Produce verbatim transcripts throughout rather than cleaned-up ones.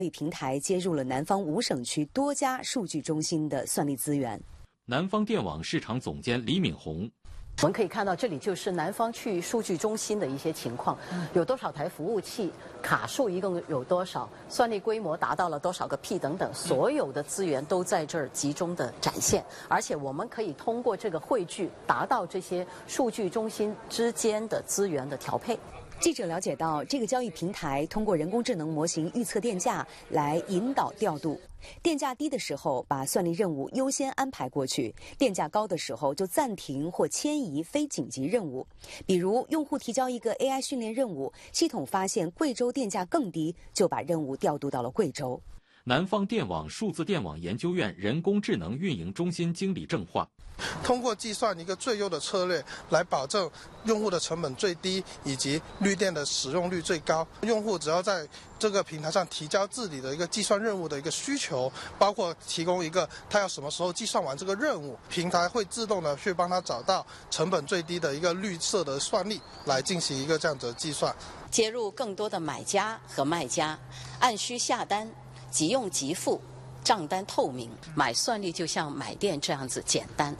平台接入了南方五省区多家数据中心的算力资源。 南方电网市场总监李敏红。 我们可以看到，这里就是南方区域数据中心的一些情况，有多少台服务器，卡数一共有多少，算力规模达到了多少个 P 等等，所有的资源都在这儿集中的展现。而且我们可以通过这个汇聚，达到这些数据中心之间的资源的调配。 记者了解到，这个交易平台通过人工智能模型预测电价来引导调度，电价低的时候把算力任务优先安排过去，电价高的时候就暂停或迁移非紧急任务。比如用户提交一个 A I 训练任务，系统发现贵州电价更低，就把任务调度到了贵州。 南方电网数字电网研究院人工智能运营中心经理郑化。 通过计算一个最优的策略，来保证用户的成本最低以及绿电的使用率最高。用户只要在这个平台上提交自己的一个计算任务的一个需求，包括提供一个他要什么时候计算完这个任务，平台会自动的去帮他找到成本最低的一个绿色的算力，来进行一个这样子的计算。 接入更多的买家和卖家，按需下单，即用即付，账单透明，买算力就像买电这样子简单。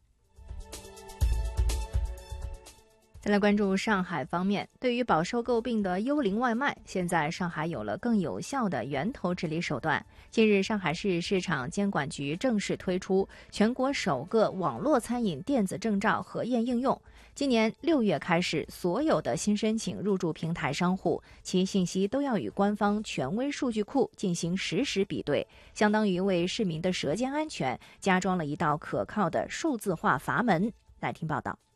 再来关注上海方面，对于饱受诟病的幽灵外卖，现在上海有了更有效的源头治理手段。近日，上海市市场监管局正式推出全国首个网络餐饮电子证照核验应用。今年六月开始，所有的新申请入驻平台商户，其信息都要与官方权威数据库进行实时比对，相当于为市民的舌尖安全加装了一道可靠的数字化阀门。来听报道。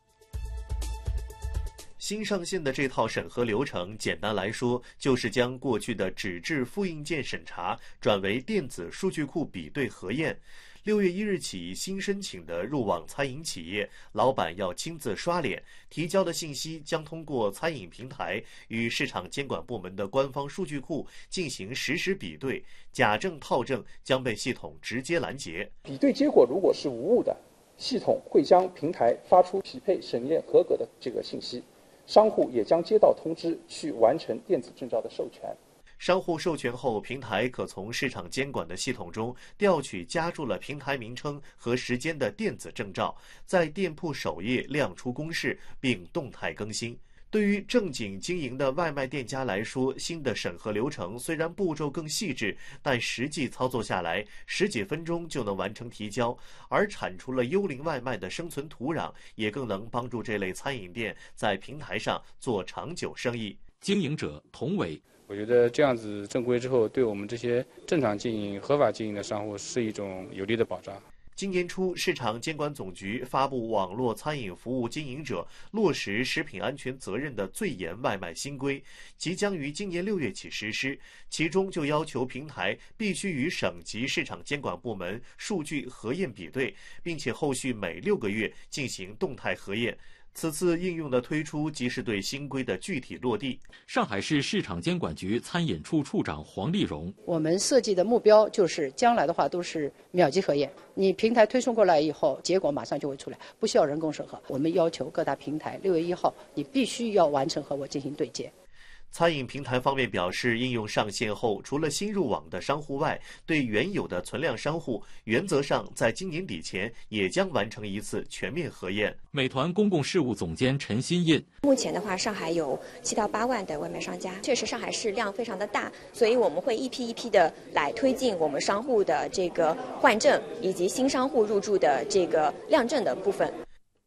新上线的这套审核流程，简单来说，就是将过去的纸质复印件审查转为电子数据库比对核验。六月一日起，新申请的入网餐饮企业老板要亲自刷脸，提交的信息将通过餐饮平台与市场监管部门的官方数据库进行实时比对，假证套证将被系统直接拦截。 比对结果如果是无误的，系统会将平台发出匹配审验合格的这个信息。商户也将接到通知，去完成电子证照的授权。 商户授权后，平台可从市场监管的系统中调取加注了平台名称和时间的电子证照，在店铺首页亮出公示，并动态更新。对于正经经营的外卖店家来说，新的审核流程虽然步骤更细致，但实际操作下来十几分钟就能完成提交，而铲除了幽灵外卖的生存土壤，也更能帮助这类餐饮店在平台上做长久生意。 经营者童伟， 我觉得这样子正规之后，对我们这些正常经营、合法经营的商户是一种有力的保障。 今年初，市场监管总局发布网络餐饮服务经营者落实食品安全责任的最严外卖新规，即将于今年六月起实施。其中就要求平台必须与省级市场监管部门数据核验比对，并且后续每六个月进行动态核验。此次应用的推出，即是对新规的具体落地。 上海市市场监管局餐饮处处长黄丽蓉， 我们设计的目标就是将来的话都是秒级核验，你平台推送过来以后，结果马上就会出来，不需要人工审核。我们要求各大平台六月一号，你必须要完成和我进行对接。 餐饮平台方面表示，应用上线后，除了新入网的商户外，对原有的存量商户，原则上在今年底前也将完成一次全面核验。 美团公共事务总监陈新印， 目前的话，上海有七到八万的外卖商家，确实上海市量非常的大，所以我们会一批一批的来推进我们商户的这个换证以及新商户入驻的这个量证的部分。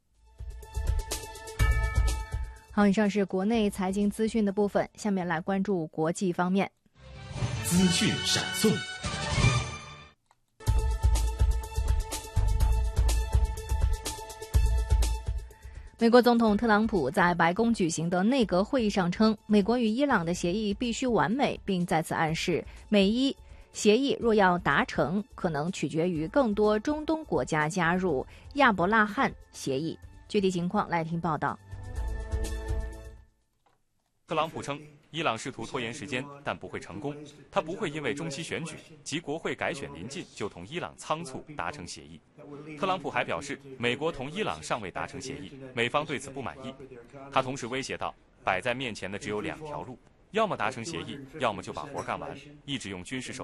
好，以上是国内财经资讯的部分，下面来关注国际方面。 资讯闪送。 美国总统特朗普在白宫举行的内阁会议上称，美国与伊朗的协议必须完美，并再次暗示美伊协议若要达成，可能取决于更多中东国家加入亚伯拉罕协议。具体情况来听报道。 特朗普称，伊朗试图拖延时间，但不会成功。他不会因为中期选举及国会改选临近就同伊朗仓促达成协议。特朗普还表示，美国同伊朗尚未达成协议，美方对此不满意。他同时威胁道，摆在面前的只有两条路： 要么达成协议，要么就把活干完，一直用军事手